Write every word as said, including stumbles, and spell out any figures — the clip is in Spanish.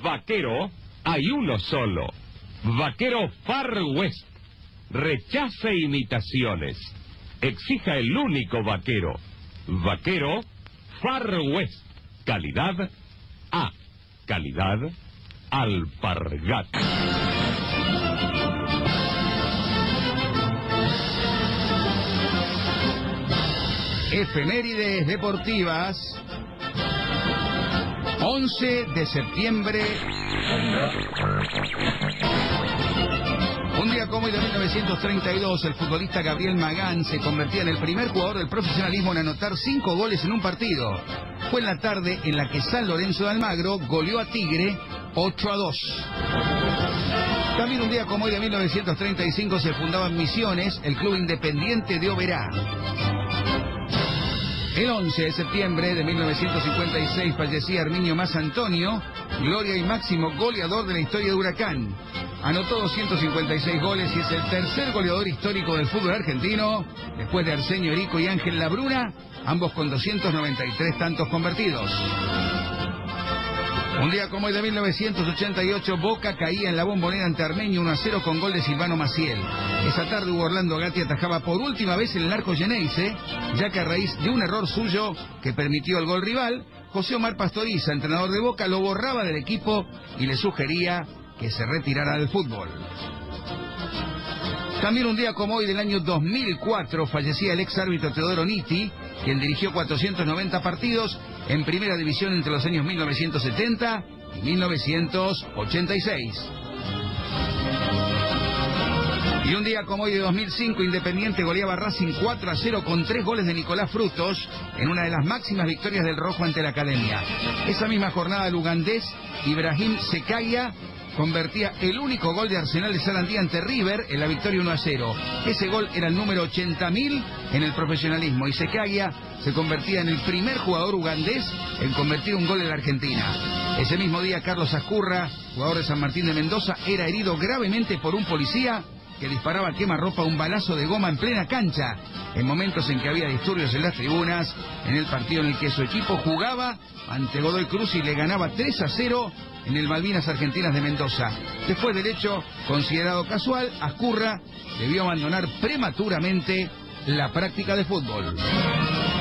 vaquero hay uno solo. Vaquero Far West. Rechace imitaciones. Exija el único vaquero. Vaquero Far West. Calidad A. Calidad Alpargatas. Efemérides deportivas. once de septiembre. Un día como hoy de mil novecientos treinta y dos, el futbolista Gabriel Magán se convertía en el primer jugador del profesionalismo en anotar cinco goles en un partido. Fue en la tarde en la que San Lorenzo de Almagro goleó a Tigre ocho a dos. También un día como hoy de mil novecientos treinta y cinco se fundaba en Misiones el Club Independiente de Oberá. El once de septiembre de mil novecientos cincuenta y seis fallecía Herminio Mas Antonio, gloria y máximo goleador de la historia de Huracán. Anotó doscientos cincuenta y seis goles y es el tercer goleador histórico del fútbol argentino, después de Arsenio Erico y Ángel Labruna, ambos con doscientos noventa y tres tantos convertidos. Un día como hoy de mil novecientos ochenta y ocho, Boca caía en la Bombonera ante Armenio uno a cero con gol de Silvano Maciel. Esa tarde Hugo Orlando Gatti atajaba por última vez en el arco Geneise, ya que a raíz de un error suyo que permitió el gol rival, José Omar Pastoriza, entrenador de Boca, lo borraba del equipo y le sugería que se retirara del fútbol. También un día como hoy del año dos mil cuatro fallecía el ex árbitro Teodoro Nitti, quien dirigió cuatrocientos noventa partidos en primera división entre los años mil novecientos setenta y mil novecientos ochenta y seis. Y un día como hoy de dos mil cinco, Independiente goleaba Racing cuatro a cero con tres goles de Nicolás Frutos en una de las máximas victorias del Rojo ante la Academia. Esa misma jornada el ugandés Ibrahim Sekaya convertía el único gol de Arsenal de Sarandí ante River en la victoria uno a cero. Ese gol era el número ochenta mil en el profesionalismo y Sekaya se convertía en el primer jugador ugandés en convertir un gol en la Argentina. Ese mismo día Carlos Ascurra, jugador de San Martín de Mendoza, era herido gravemente por un policía que disparaba a quemarropa un balazo de goma en plena cancha, en momentos en que había disturbios en las tribunas, en el partido en el que su equipo jugaba ante Godoy Cruz y le ganaba tres a cero en el Malvinas Argentinas de Mendoza. Después del hecho, considerado casual, Ascurra debió abandonar prematuramente la práctica de fútbol.